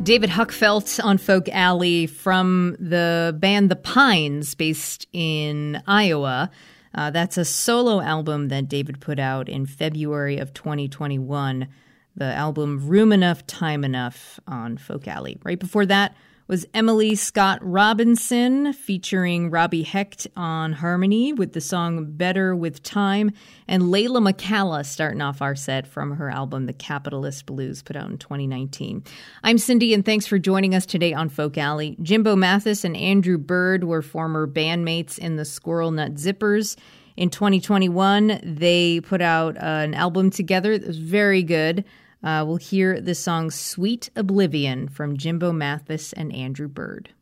David Huckfelt on Folk Alley from the band The Pines, based in Iowa. That's a solo album that David put out in February of 2021. The album Room Enough, Time Enough on Folk Alley. Right before that was Emily Scott Robinson featuring Robbie Hecht on harmony with the song Better With Time, and Layla McCalla starting off our set from her album The Capitalist Blues, put out in 2019. I'm Cindy, and thanks for joining us today on Folk Alley. Jimbo Mathis and Andrew Bird were former bandmates in the Squirrel Nut Zippers. In 2021, they put out an album together that was very good. We'll hear the song Sweet Oblivion from Jimbo Mathis and Andrew Bird.